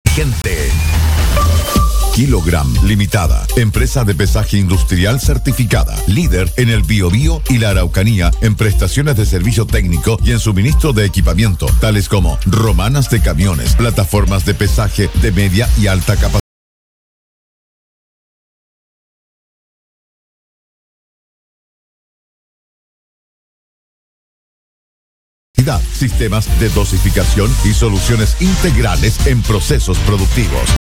Gente. Kilogram Limitada, empresa de pesaje industrial certificada, líder en el Biobío y la Araucanía en prestaciones de servicio técnico y en suministro de equipamiento, tales como romanas de camiones, plataformas de pesaje de media y alta capacidad, sistemas de dosificación y soluciones integrales en procesos productivos.